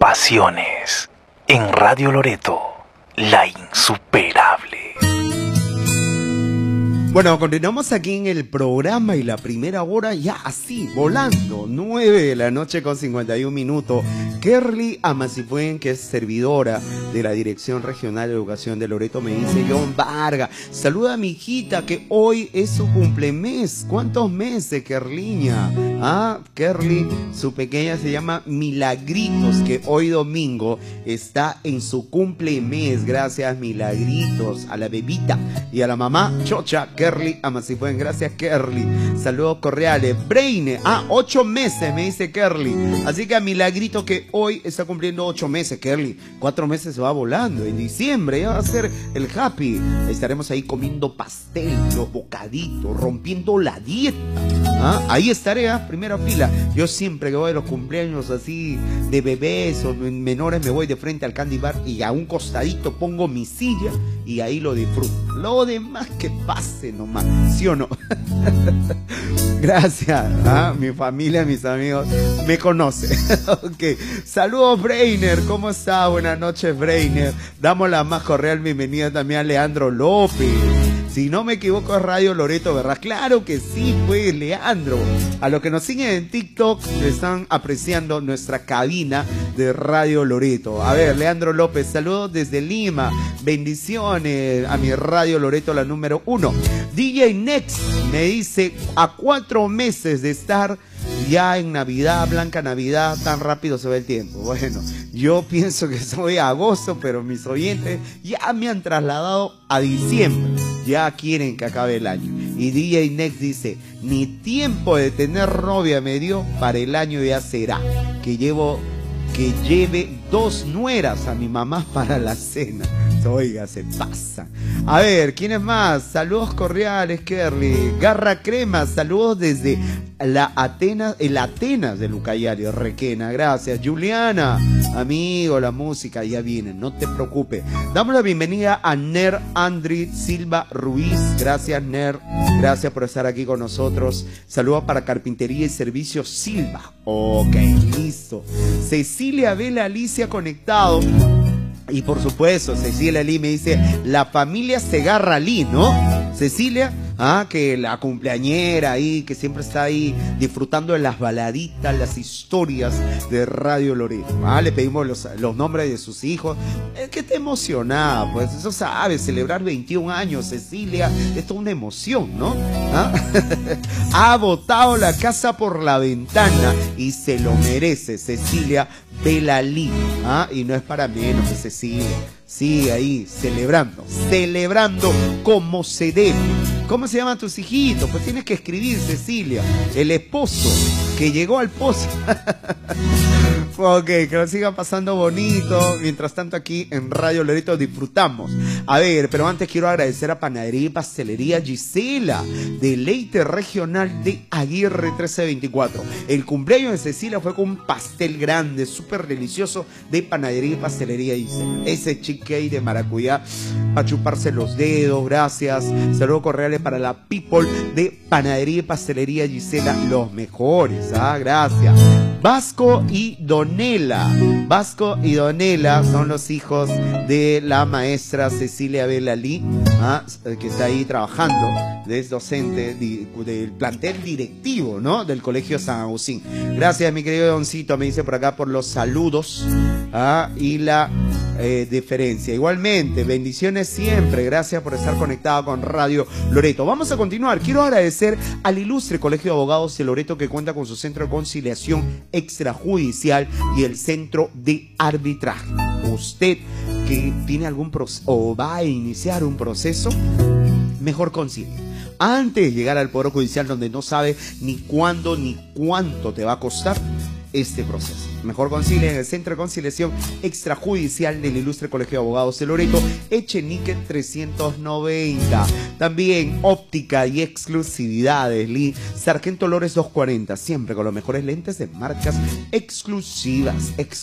Pasiones en Radio Loreto, la insuperable. Bueno, continuamos aquí en el programa y la primera hora ya así, volando, 9 de la noche con 51 minutos. Kerly Amasipuen, que es servidora de la Dirección Regional de Educación de Loreto, me dice: John Vargas, saluda a mi hijita que hoy es su cumplemes. ¿Cuántos meses, Kerliña? Ah, Kerly, su pequeña se llama Milagritos, que hoy domingo está en su cumplemes. Gracias, Milagritos, a la bebita y a la mamá Chocha, Kerly Amasipuen. Gracias, Kerly. Saludos cordiales. Braine, 8 meses, me dice Kerly. Así que a Milagrito, que hoy está cumpliendo 8 meses, Kerly. 4 meses se va volando. En diciembre ya va a ser el happy. Estaremos ahí comiendo pastel, los bocaditos, rompiendo la dieta. Ahí estaré, primera fila. Yo siempre que voy a los cumpleaños así de bebés o menores, me voy de frente al candy bar y a un costadito pongo mi silla y ahí lo disfruto. Lo demás que pase nomás, ¿sí o no? Gracias, mi familia, mis amigos me conocen. Ok, saludos Breiner, ¿cómo está? Buenas noches Breiner. Damos la más cordial bienvenida también a Leandro López. Si no me equivoco es Radio Loreto, ¿verdad? Claro que sí, pues, Leandro. A los que nos siguen en TikTok están apreciando nuestra cabina de Radio Loreto. A ver, Leandro López, saludos desde Lima. Bendiciones a mi Radio Loreto, la número 1. DJ Next me dice: a 4 meses de estar ya en Navidad, Blanca Navidad, tan rápido se va el tiempo. Bueno, yo pienso que soy agosto, pero mis oyentes ya me han trasladado a diciembre. Ya quieren que acabe el año. Y DJ Next dice: ni tiempo de tener novia me dio, para el año ya será. Que lleve 2 nueras a mi mamá para la cena. Oiga, se pasa. A ver, ¿quién es más? Saludos cordiales, Kerly. Garra Crema, saludos desde el Atenas de Lucayari, Requena. Gracias. Juliana, amigo, la música ya viene, no te preocupes. Damos la bienvenida a Ner Andri Silva Ruiz. Gracias, Ner. Gracias por estar aquí con nosotros. Saludos para Carpintería y Servicios Silva. Ok, listo. Cecilia Vela Alicia conectado. Y por supuesto, Cecilia Lee me dice: la familia Segarra Lee, ¿no? Cecilia, que la cumpleañera ahí, que siempre está ahí disfrutando de las baladitas, las historias de Radio Loreto. Le pedimos los nombres de sus hijos. Es que está emocionada, pues eso sabe, celebrar 21 años, Cecilia, esto es una emoción, ¿no? Ha botado la casa por la ventana y se lo merece, Cecilia Belalí, y no es para menos, Cecilia. Sigue ahí, celebrando como se debe. ¿Cómo se llaman tus hijitos? Pues tienes que escribir, Cecilia. El esposo que llegó al pozo. Ok, que lo sigan pasando bonito. Mientras tanto, aquí en Radio Loreto disfrutamos. A ver, pero antes quiero agradecer a Panadería y Pastelería Gisela, Deleite Regional de Aguirre 1324. El cumpleaños de Cecilia fue con un pastel grande, súper delicioso, de Panadería y Pastelería Gisela. Ese cheesecake de maracuyá para chuparse los dedos. Gracias. Saludos cordiales para la people de Panadería y Pastelería Gisela, los mejores. Gracias. Vasco y Donela son los hijos de la maestra Cecilia Belalí, que está ahí trabajando, es docente del plantel directivo, ¿no? Del Colegio San Agustín. Gracias, mi querido Doncito, me dice por acá, por los saludos y la deferencia. Igualmente, bendiciones siempre. Gracias por estar conectado con Radio Loreto. Vamos a continuar. Quiero agradecer al ilustre Colegio de Abogados de Loreto, que cuenta con su centro de conciliación extrajudicial y el centro de arbitraje. Usted que tiene algún proceso o va a iniciar un proceso, mejor concilie. Antes de llegar al Poder Judicial, donde no sabe ni cuándo ni cuánto te va a costar este proceso. Mejor concilia en el Centro de Conciliación Extrajudicial del Ilustre Colegio de Abogados de Loreto, Echenique 390. También óptica y exclusividades, Sargento Lores 240, siempre con los mejores lentes de marcas exclusivas.